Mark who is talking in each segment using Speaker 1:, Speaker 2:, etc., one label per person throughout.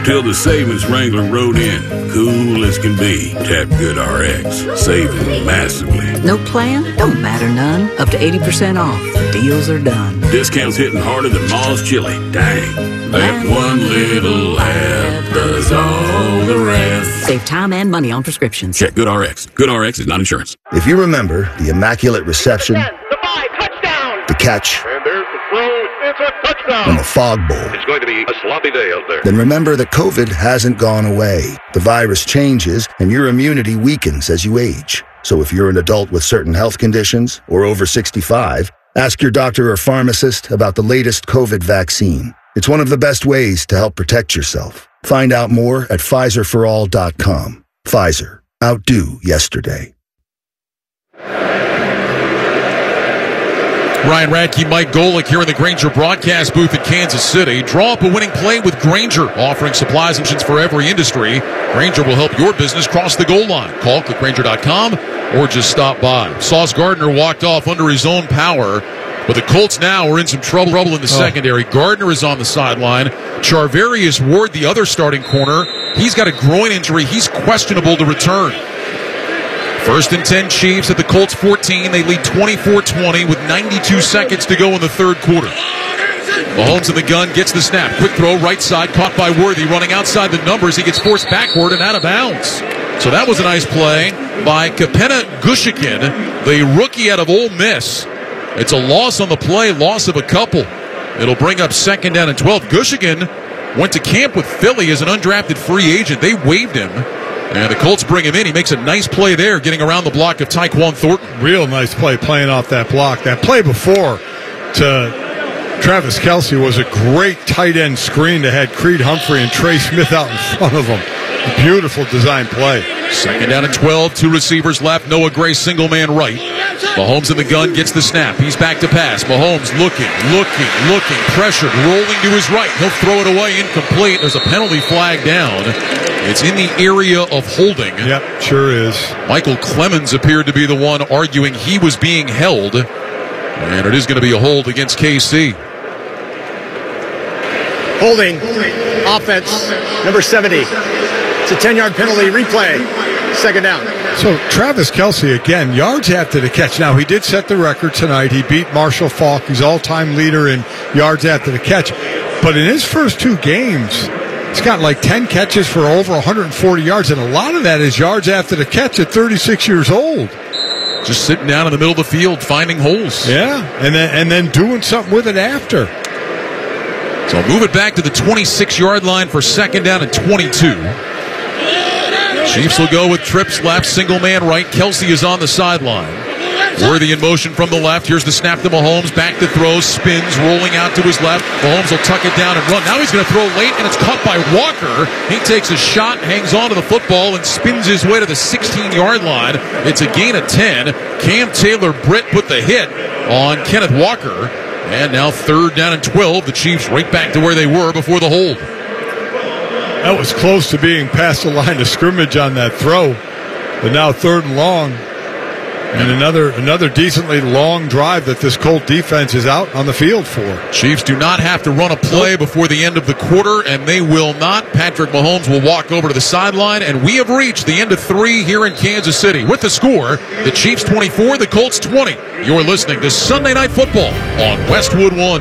Speaker 1: Till the savings Wrangler rode in, cool as can be. Tap GoodRx, saving massively.
Speaker 2: No plan? Don't matter none. Up to 80% off. Deals are done.
Speaker 1: Discounts hitting harder than Ma's chili. Dang. That one little laugh does all the rest.
Speaker 2: Save time and money on prescriptions.
Speaker 1: Check GoodRx. GoodRx is not insurance.
Speaker 3: If you remember the immaculate reception, the catch,
Speaker 4: And there's the throw. It's a touchdown.
Speaker 3: and the fog bowl,
Speaker 4: It's going to be a sloppy day out there.
Speaker 3: then remember that COVID hasn't gone away. The virus changes and your immunity weakens as you age. So if you're an adult with certain health conditions or over 65, ask your doctor or pharmacist about the latest COVID vaccine. It's one of the best ways to help protect yourself. Find out more at PfizerForAll.com. Pfizer. Outdo yesterday.
Speaker 5: Ryan Radke, Mike Golick here in the Grainger broadcast booth in Kansas City. Draw up a winning play with Grainger, offering supplies and solutions for every industry. Grainger will help your business cross the goal line. Call clickgrainger.com or just stop by. Sauce Gardner walked off under his own power, but the Colts now are in some trouble in the secondary. Gardner is on the sideline. Charvarius Ward, the other starting corner, he's got a groin injury. He's questionable to return. 1st and 10 Chiefs at the Colts 14. They lead 24-20 with 92 seconds to go in the third quarter. Mahomes in the gun, gets the snap. Quick throw, right side, caught by Worthy. Running outside the numbers, he gets forced backward and out of bounds. So that was a nice play by Kapenna Gushikin, the rookie out of Ole Miss. It's a loss on the play, loss of a couple. It'll bring up 2nd down and 12. Gushikin went to camp with Philly as an undrafted free agent. They waived him. And the Colts bring him in. He makes a nice play there, getting around the block of Tyquan Thornton.
Speaker 6: Real nice play playing off that block. That play before to Travis Kelce was a great tight end screen that had Creed Humphrey and Trey Smith out in front of him. A beautiful design play.
Speaker 5: 2nd down and 12. 2 receivers left. Noah Gray, single man right. Mahomes in the gun, gets the snap. He's back to pass. Mahomes looking, pressured, rolling to his right. He'll throw it away, incomplete. There's a penalty flag down. It's in the area of holding.
Speaker 6: Yep, sure is.
Speaker 5: Michael Clemens appeared to be the one arguing he was being held. And it is going to be a hold against KC.
Speaker 7: Holding. Offense. Number 70. It's a 10-yard penalty. Replay. 2nd down.
Speaker 6: So Travis Kelce, again, yards after the catch. Now, he did set the record tonight. He beat Marshall Faulk. He's all-time leader in yards after the catch. But in his first 2 games, he's got like 10 catches for over 140 yards, and a lot of that is yards after the catch at 36 years old.
Speaker 5: Just sitting down in the middle of the field, finding holes.
Speaker 6: Yeah, and then doing something with it after.
Speaker 5: So move it back to the 26-yard line for 2nd down and 22. Chiefs will go with trips left, single man right. Kelce is on the sideline. Worthy in motion from the left. Here's the snap to Mahomes. Back to throw. Spins. Rolling out to his left. Mahomes will tuck it down and run. Now he's going to throw late, and it's caught by Walker. He takes a shot, hangs on to the football, and spins his way to the 16-yard line. It's a gain of 10. Cam Taylor-Britt put the hit on Kenneth Walker. And now 3rd down and 12. The Chiefs right back to where they were before the hold.
Speaker 6: That was close to being past the line of scrimmage on that throw. But now 3rd and long. And another decently long drive that this Colt defense is out on the field for.
Speaker 5: Chiefs do not have to run a play before the end of the quarter, and they will not. Patrick Mahomes will walk over to the sideline, and we have reached the end of 3 here in Kansas City. With the score, the Chiefs 24, the Colts 20. You're listening to Sunday Night Football on Westwood One.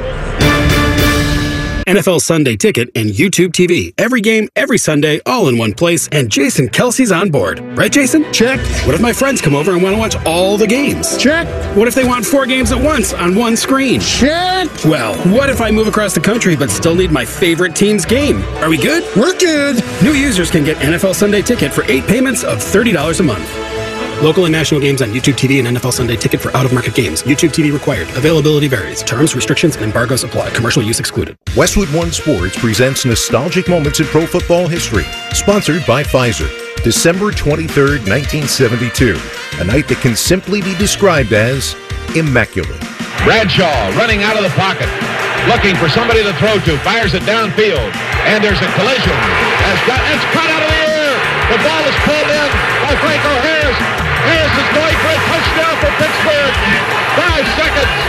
Speaker 8: NFL Sunday Ticket and YouTube TV. Every game, every Sunday, all in one place, and Jason Kelsey's on board. Right, Jason?
Speaker 7: Check.
Speaker 8: What if my friends come over and want to watch all the games?
Speaker 7: Check.
Speaker 8: What if they want 4 games at once on one screen?
Speaker 7: Check.
Speaker 8: Well, what if I move across the country but still need my favorite team's game? Are we good?
Speaker 7: We're good.
Speaker 8: New users can get NFL Sunday Ticket for 8 payments of $30 a month. Local and national games on YouTube TV and NFL Sunday Ticket for out-of-market games. YouTube TV required. Availability varies. Terms, restrictions, and embargoes apply. Commercial use excluded.
Speaker 9: Westwood One Sports presents nostalgic moments in pro football history. Sponsored by Pfizer. December 23rd, 1972. A night that can simply be described as immaculate.
Speaker 4: Bradshaw running out of the pocket, looking for somebody to throw to, fires it downfield, and there's a collision. It's cut out of the air. The ball is pulled in by Franco Harris. Harris is going for a touchdown for Pittsburgh. 5 seconds.